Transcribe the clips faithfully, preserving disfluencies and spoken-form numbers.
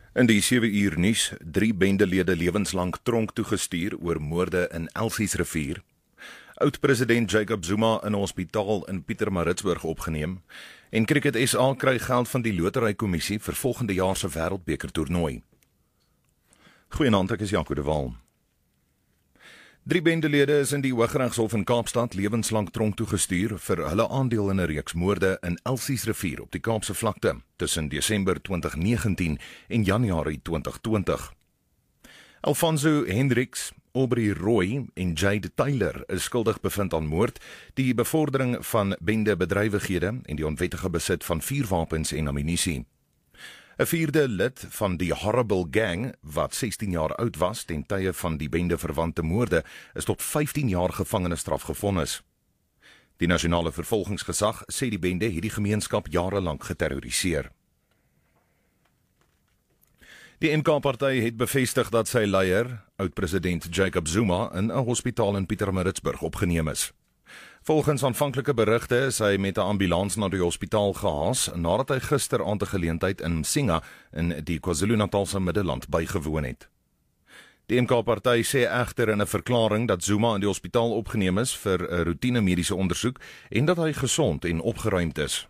In die sewe uur nuus, drie bendelede lewenslang tronk toegestuur oor moorde in Elsiesrivier. Oud-president Jacob Zuma in 'n hospitaal in Pietermaritzburg opgeneem. En Cricket S A kry geld van die Loterykommissie vir volgende jaar se Wêreldbeker toernooi. Goeienaand, ek is Jaco de Waal. Drie bendelede is in die Hooggeregshof in Kaapstad lewenslang tronk toegestuur vir hulle aandeel in 'n reeks moorde in Elsiesrivier op die Kaapse vlakte tussen Desember twintig negentien en Januarie twintig twintig. Alfonso Hendricks, Aubrey Roy en Jade Taylor is skuldig bevind aan moord, die bevordering van bendebedrywighede en die onwettige besit van vuurwapens en ammunisie. 'n Vierde lid van die Horrible Gang, wat sestien jaar oud was ten tye van die bendeverwante moorde, is tot vyftien jaar gevangenisstraf gevonnis. Die nasionale vervolgingsgesag sê die bende het die gemeenskap jarelang geterroriseer. Die N K-party het bevestig dat sy leier, oud-president Jacob Zuma, in 'n hospitaal in Pietermaritzburg opgeneem is. Volgens aanvanklike berigte is hy met 'n ambulans na die hospitaal gehaas nadat hy gister aan 'n geleentheid in Msinga in die KwaZulu-Natalse Middelland bygewoon het. Die N K-party sê egter in 'n verklaring dat Zuma in die hospitaal opgeneem is vir 'n roetine mediese ondersoek en dat hy gesond en opgeruimd is.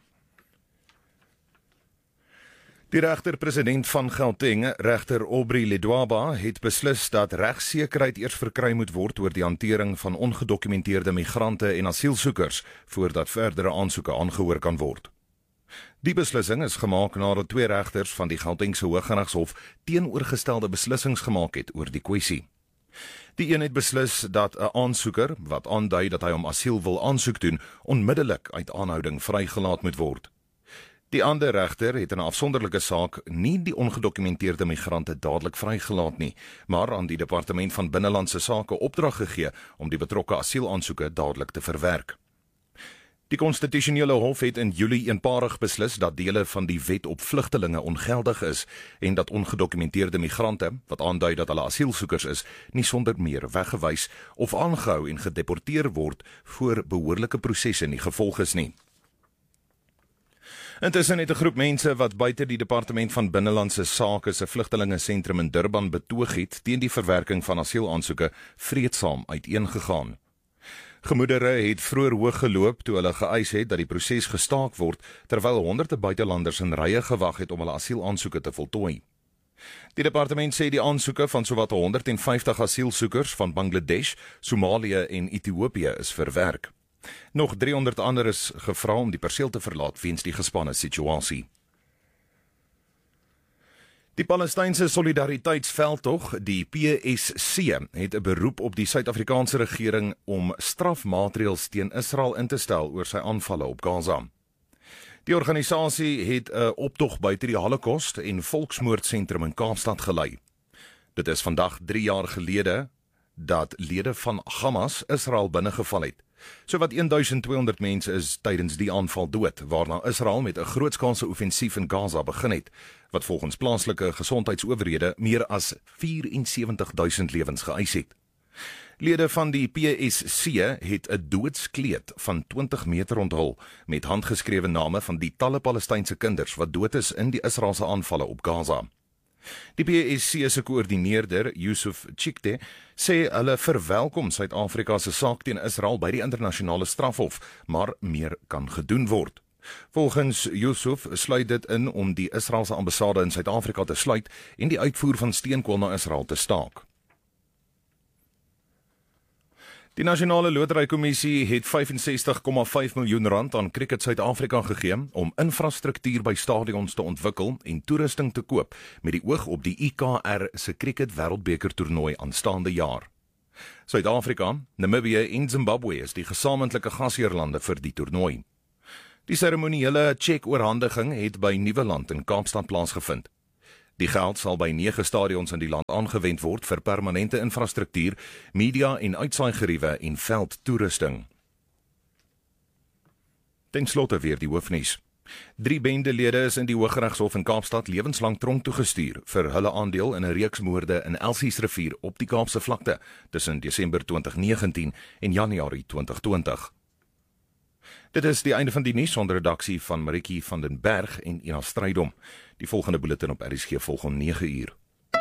Die regter-president van Gauteng, regter Aubrey Ledwaba, het beslis dat regsekerheid eers verkry moet word oor die hantering van ongedokumenteerde migrante en asielsoekers voordat verdere aansoeke aangehoor kan word. Die beslissing is gemaak nadat twee regters van die Gautengse Hooggeregshof teenoorgestelde beslissings gemaak het oor die kwessie. Die een het beslis dat 'n aansoeker wat aandui dat hy om asiel wil aansoek doen, onmiddellik uit aanhouding vrygelaat moet word. Die ander regter het in 'n afsonderlike saak nie die ongedokumenteerde migrante dadelik vrygelaat nie, maar aan die Departement van Binnelandse Sake opdrag gegee om die betrokke asielaansoeke dadelik te verwerk. Die konstitusionele hof het in Julie eenparig beslis dat dele van die wet op vlugtelinge ongeldig is en dat ongedokumenteerde migrante, wat aandui dat hulle asielsoekers is, nie sonder meer weggewys of aangehou en gedeporteer word voor behoorlike prosesse nie gevolg is nie. Intussen het 'n groep mense wat buite die Departement van Binnelandse Sake se vlugtelingensentrum in Durban betoog het teen die verwerking van asielaansoeke vreedsaam uiteengegaan. Gemoedere het vroeër hoog geloop toe hulle geëis het dat die proses gestaak word terwyl honderde buitelanders in rye gewag het om hulle asielaansoeke te voltooi. Die departement sê die aansoeke van sowat honderdvyftig asielsoekers van Bangladesh, Somalië en Ethiopië is verwerk. Nog driehonderd ander is gevra om die perseel te verlaat weens die gespanne situasie. Die Palestynse Solidariteitsveldtog, die P S C, het 'n beroep op die Suid-Afrikaanse regering om strafmaatreëls teen Israel in te stel oor sy aanvalle op Gaza. Die organisasie het 'n optog buite die Holocaust en Volksmoordsentrum in Kaapstad gelei. Dit is vandag drie jaar gelede dat lede van Hamas Israel binnegeval het. Sowat twaalf honderd mense is tydens die aanval dood, waarna Israel met 'n grootskaalse offensief in Gaza begin het, wat volgens plaaslike gesondheidsowerhede meer as vyf-en-sewentig duisend lewens geëis het. Lede van die P S C het 'n doodskleed van twintig meter onthul met handgeskrewe name van die talle Palestynse kinders wat dood is in die Israeliese aanvalle op Gaza. Die P S C se koördineerder, Yusuf Chikte, sê hulle verwelkom Suid-Afrika se saak teen Israel by die internasionale strafhof, maar meer kan gedoen word. Volgens Yusuf sluit dit in om die Israeliese ambassade in Suid-Afrika te sluit en die uitvoer van steenkool na Israel te staak. Die Nasionale Loterykommissie het vyfensestig komma vyf miljoen rand aan Cricket Suid-Afrika gegee om infrastruktuur by stadions te ontwikkel en toerusting te koop met die oog op die I K R se Cricket Wêreldbeker toernooi aanstaande jaar. Suid-Afrika, Namibië en Zimbabwe is die gesamentlike gasheerlande vir die toernooi. Die seremoniële chekoorhandiging het by Nieuweland in Kaapstad plaasgevind. Die geld sal by nege stadions in die land aangewend word vir permanente infrastruktuur, media en uitsaaigeriewe en veldtoerusting. Ten slotte weer die hoofnuus. Drie bendelede is in die Hooggeregshof in Kaapstad lewenslang tronk toegestuur vir hulle aandeel in 'n reeks moorde in Elsiesrivier op die Kaapse vlakte tussen Desember twintig negentien en Januarie twintig twintig. Dit is die einde van die nuus onder redaksie van Marikie van den Berg en Ina Strydom. Die volgende bulletin op R S G volg om nege uur.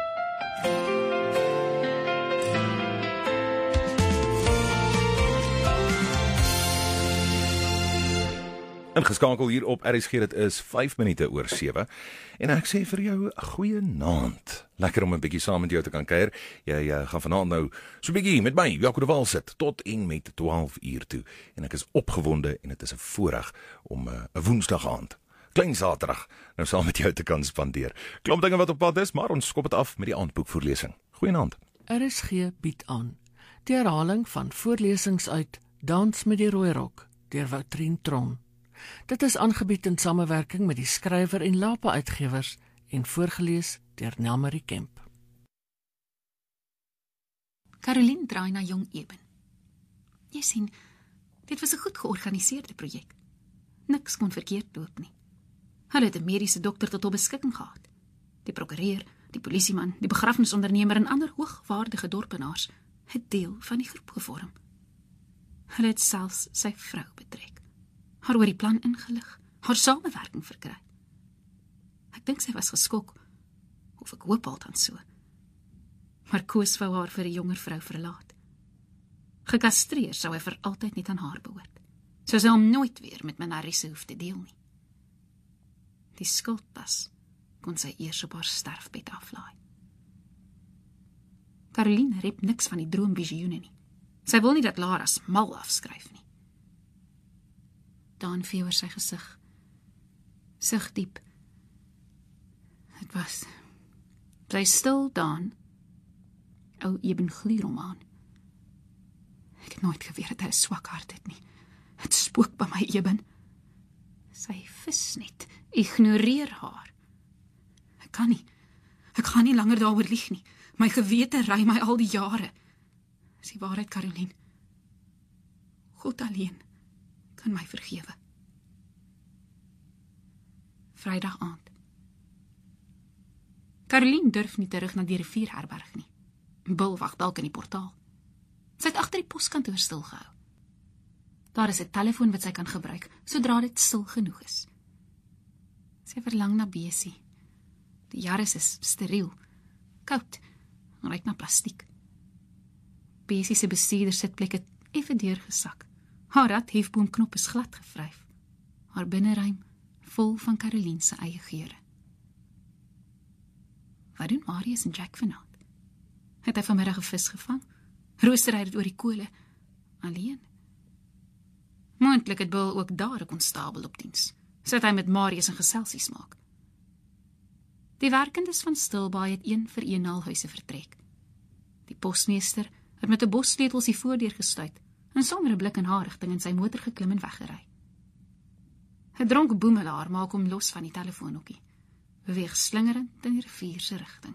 Ingeskakel hier op R S G, dit is vyf minute oor sewe. En ek sê vir jou, goeie naand. Lekker om 'n bietjie saam met jou te kan kuier. Jy uh, gaan vanaand nou so 'n bietjie met my, Jaco de Waal sit, tot en met twaalf uur toe. En ek is opgewonde en dit is 'n voorreg om 'n uh, woensdag aand, klein Saterdag, nou saam met jou te kan spandeer. Klomp dinge wat op pad is, maar ons skop dit af met die aandboekvoorlesing. Goeienaand. R S G bied aan die herhaling van voorlesings uit Dans met die Rooi Rok deur Woutrien Tron. Dit is aangebied in samewerking met die Skrywer en Lapa Uitgewers en voorgelees deur Nelmarie Kemp. Caroline draai na jong Eben. Jy sien, dit was 'n goed georganiseerde projek. Niks kon verkeerd loop nie. Hulle het 'n mediese dokter tot hul beskikking gehad. Die prokureur, die polisieman, die begrafnisondernemer en ander hoogwaardige dorpenaars het deel van die groep gevorm. Hulle het selfs sy vrou betrek, haar oor die plan ingelig, haar samewerking verkry. Ek dink sy was geskok, of ek hoop althans so. Maar Koos wou haar vir 'n jonger vrou verlaat. Gekastreer sou hy vir altyd net aan haar behoort. So sy hom nooit weer met Manarisse hoef te deel nie. Die skuldpas kon sy eers op haar sterfbed aflaai. Caroline rep niks van die droomvisioene nie. Sy wil nie dat Lara's mal afskryf nie. Daan vee oor sy gesig. Sug diep. Het was. Sy stil Daan. Ou Eben gluur hom aan. Ek het nooit geweet dat hy 'n swak hart het nie. Het spook by my Eben. Sy vis net. Ignoreer haar. Ek kan nie. Ek gaan nie langer daaroor lieg nie. My gewete ry my al die jare. Dis die waarheid, Caroline. God alleen kan my vergewe. Vrydag aand. Caroline durf nie terug na die rivierherberg nie. Bil wag dalk in die portaal. Sy het agter die poskantoor stilgehou. Daar is 'n telefoon wat sy kan gebruik, sodra dit stil genoeg is. Sy verlang na besie. Die Yaris is steriel, koud, en ruik na plastiek. Besie se bestuurder sitplek het effe deurgesak. Haar radhefboomknop is glad gevryf. Haar binneruim vol van Caroline se eie geure. Wat doen Marius en Jack vanaand? Het hy vanmiddag 'n vis gevang? Rooster hy dit oor die kole, alleen? Moontlik het Bill ook daar 'n konstabel op diens. Sit hy met Marius en geselsies maak. Die werkendes van Stilbaai het een vir een al huise vertrek. Die posmeester het met 'n bos sleutels die voordeur gestuit en sonder 'n blik in haar rigting in sy motor geklim en weggery. 'n Dronk boemelaar maak hom los van die telefoonhokkie, beweeg slingerend in die rivier se rigting.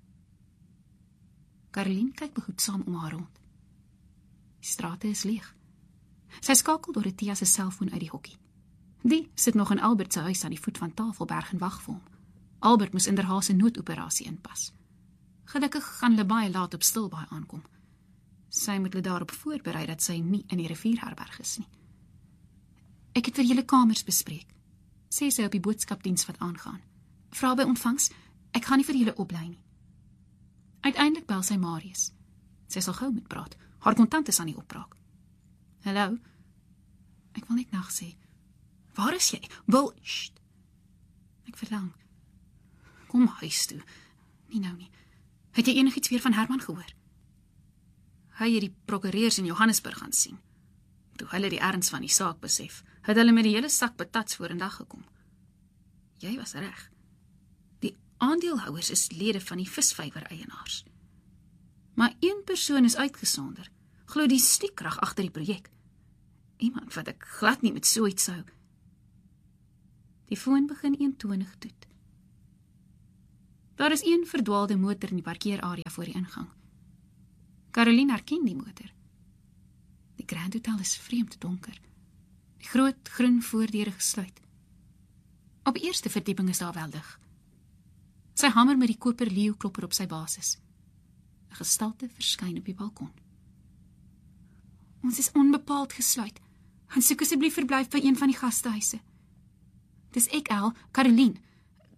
Caroline kyk behoedsaam om haar rond. Die strate is leeg. Sy skakel Dorothea se selfoon uit die hokkie. Die sit nog in Albert se huis aan die voet van Tafelberg en wag vir hom. Albert moes inderhaas 'n noodoperasie inpas. Gelukkig gaan hulle baie laat op Stilbaai aankom. Sy moet hulle daarop voorberei dat sy nie in die rivierherberg is nie. Ek het vir julle kamers bespreek, sê sy op die boodskapdiens wat aangaan. Vra by ontvangs, ek gaan nie vir julle oplei nie. Uiteindelik bel sy Marius. Sy sal gou moet praat. Haar kontant is aan die opbraak. Hallo? Ek wil net nag sê. Waar is jy? Wil, sst. Ek verlang. Kom huis toe. Nie nou nie. Het jy enigiets weer van Herman gehoor? Hy het die prokureurs in Johannesburg gaan sien. Toe hulle die erns van die saak besef, het hulle met die hele sak patats vorendag gekom. Jy was reg. Die aandeelhouers is lede van die visvywer eienaars. Maar een persoon is uitgesonder, glo die stiekrag agter die projek. Iemand wat ek glad nie met so iets sou. Die foon begin eentonig toet. Daar is een verdwaalde motor in die parkeerarea voor die ingang. Caroline herken die motor. Die Grand Hotel is vreemd donker. Die groot groen voordeure gesluit. Op die eerste verdieping is daar wel lig. Sy hamer met die koper leeuklopper op sy basis. 'n Gestalte verskyn op die balkon. Ons is onbepaald gesluit. Gaan soek asseblief verblyf by een van die gastehuise. Dis ek, El, Caroline.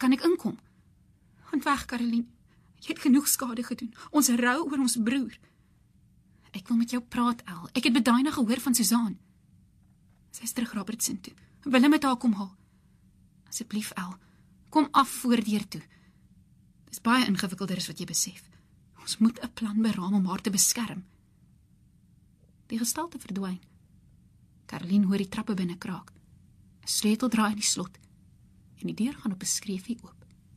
Kan ek inkom? Gaan weg, Caroline. Jy het genoeg skade gedoen. Ons rou oor ons broer. Ek wil met jou praat, El. Ek het bedaina gehoor van Suzaan. Sy is terug Robertson toe. Wil hy met haar kom haal? Asseblief, El. Kom af voordeur toe. Dis baie ingewikkelder as wat jy besef. Ons moet 'n plan beraam om haar te beskerm. Die gestalte verdwyn. Caroline hoor die trappe binne kraak. 'n Sleutel draai in die slot en die deur gaan op 'n skreefie oop.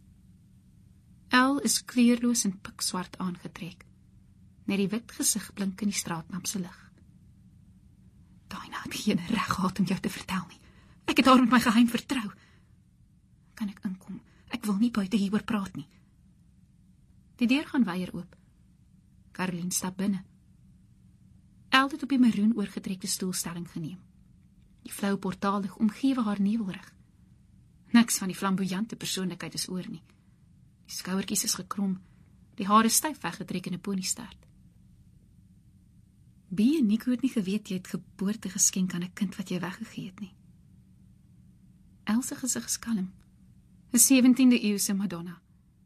El is kleurloos en pikswart aangetrek. Net die wit gesig blink in die straatlamp se lig. Daina het geen reg gehad om jou te vertel nie. Ek het haar met my geheim vertrou. Kan ek inkom? Ek wil nie buite hieroor praat nie. Die deur gaan weier oop. Caroline stap binne. El het op die maroon oorgetrekte stoelstelling geneem. Die flou portaalig omgewe haar nevelrig. Niks van die flamboyante persoonlikheid is oor nie. Die skouertjies is gekrom, die hare styf weggetrek in 'n poniestert. Bie en Nico het nie geweet jy het geboorte geskenk aan 'n kind wat jy weggegee het nie. El se gesig is kalm, 'n sewentiende eeuse Madonna.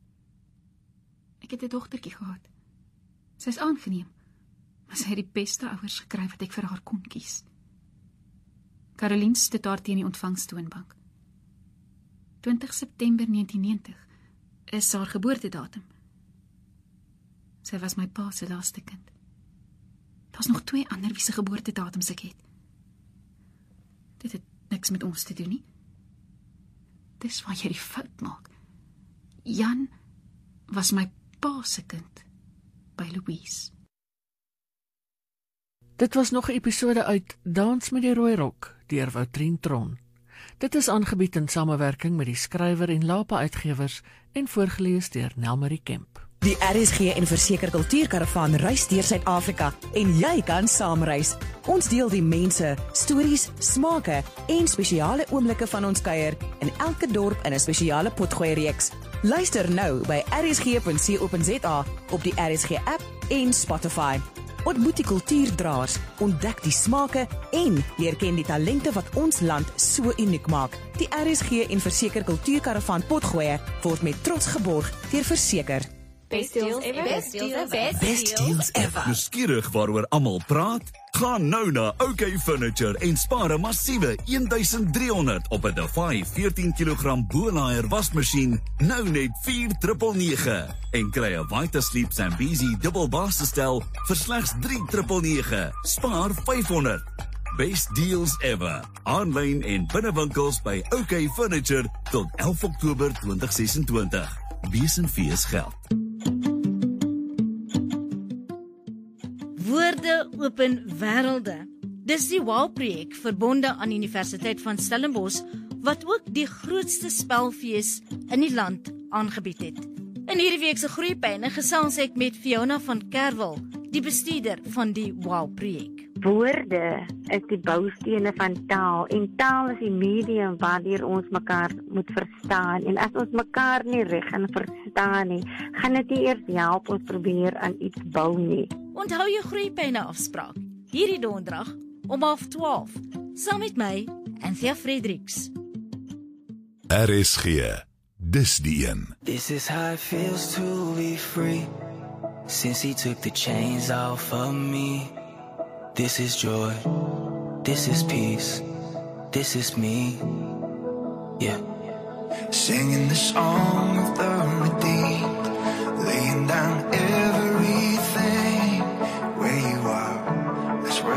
Ek het 'n dogtertjie gehad. Sy is aangeneem, maar sy het die beste ouers gekry wat ek vir haar kon kies. Caroline sit daar teen die ontvangstoonbank. twintig September negentien negentig is haar geboortedatum. Sy was my pa se laaste kind. Daar's nog twee ander wie se geboortedatums ek het. Dit het niks met ons te doen nie. Dis waar jy die fout maak. Jan was my pa se kind by Louise. Dit was nog 'n episode uit Dans met die Rooirok deur Woutrien Tron. Dit is aangebied in samewerking met die skrywer en Lapa Uitgewers en voorgeles deur Nelmarie Kemp. Die R S G en Verseker Kultuurkaravaan reis deur Suid-Afrika en jy kan saamreis. Ons deel die mense, stories, smake en spesiale oomblikke van ons kuier in elke dorp in 'n spesiale potgooi reeks. Luister nou by r s g punt co punt z a op die R S G app en Spotify. Ontmoet die kultuurdraers, ontdek die smake en leer ken die talente wat ons land so uniek maak. Die R S G en Verseker Kultuurkaravaan potgooi word met trots geborg deur Verseker. Best deals ever. Best deals ever. Best deals ever. Nuuskierig waaroor almal praat? Gaan nou na OK Furniture en spaar 'n massiewe twaalf driehonderd op 'n Defy veertien kilogram Bolaier wasmasjien, nou net vier nege nege en kry 'n Vitasleep Zambezi dubbelbasisstel vir slegs drie nege nege. Spaar vyfhonderd. Best deals ever. Aanlyn en binnewinkels by OK Furniture tot elf Oktober twintig sesentwintig. Wees en fees geld. Woorde open wêrelde. Dis die WOW-projek verbonde aan Universiteit van Stellenbosch wat ook die grootste spelfees in die land aangebied het. In hierdie week se Groeipyne gesels ek met Fiona van Kerwel, die bestuurder van die WOW-projek. Woorde is die boustene van taal en taal is die medium waardeur ons mekaar moet verstaan en as ons mekaar nie reg en verstaan nie, gaan dit nie eers help ons probeer aan iets bou nie. Onthou jou Groeipyne afspraak, hierdie donderdag om half twaalf, saam met my, Anthea Fredericks. R S G, dis die een. This is how it feels to be free, since he took the chains off of me. This is joy, this is peace, this is me, yeah. Singing the song of